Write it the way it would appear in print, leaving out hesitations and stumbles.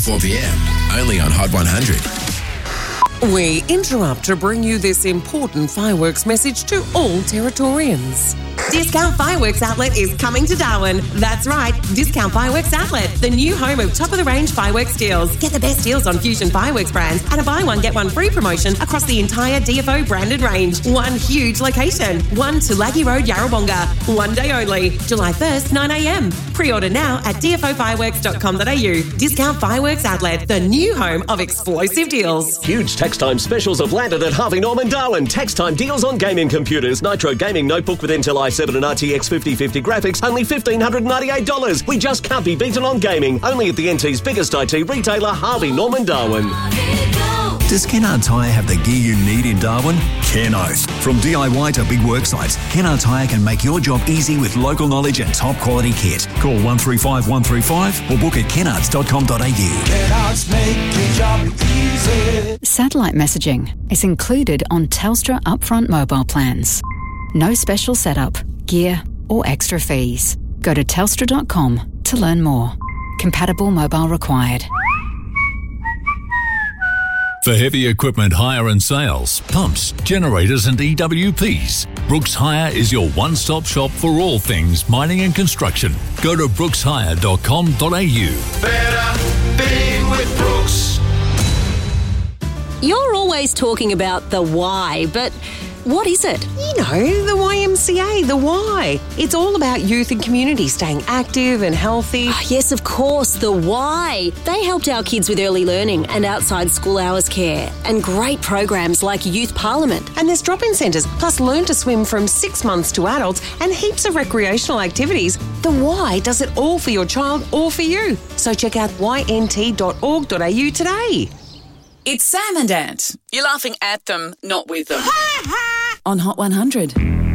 4pm, only on Hot 100. We interrupt to bring you this important fireworks message to all Territorians. Discount Fireworks Outlet is coming to Darwin. That's right, Discount Fireworks Outlet, the new home of top-of-the-range fireworks deals. Get the best deals on Fusion Fireworks brands and a buy one, get one free promotion across the entire DFO branded range. One huge location. 1 Tulagi Road, Yarrawonga. One day only. July 1st, 9am. Pre-order now at dfofireworks.com.au. Discount Fireworks Outlet, the new home of explosive deals. Huge tax time specials have landed at Harvey Norman Darwin. Tax time deals on gaming computers. Nitro Gaming Notebook with Intel i7 and RTX 5050 graphics, only $1,598. We just can't be beaten on gaming. Only at the NT's biggest IT retailer, Harvey Norman Darwin. Does Kennard Tyre have the gear you need in Darwin? Kennoth. From DIY to big work sites, Kennard Tyre can make your job easy with local knowledge and top quality kit. Call 135 135 or book at kennards.com.au. Kennards make your job easy. Satellite messaging is included on Telstra upfront mobile plans. No special setup, gear or extra fees. Go to telstra.com to learn more. Compatible mobile required. For heavy equipment hire and sales, pumps, generators and EWPs, Brooks Hire is your one-stop shop for all things mining and construction. Go to brookshire.com.au. Better being with Brooks. You're always talking about the why, but what is it? You know, the YMCA, the why. It's all about youth and community staying active and healthy. Yes, of course, the why. They helped our kids with early learning and outside school hours care and great programs like Youth Parliament. And there's drop-in centres, plus learn to swim from 6 months to adults and heaps of recreational activities. The why does it all for your child or for you. So check out ynt.org.au today. It's Sam and Ant. You're laughing at them, not with them. On Hot 100.